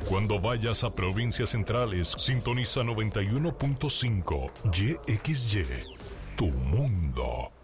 Cuando vayas a provincias centrales, sintoniza 91.5 YXY, tu mundo.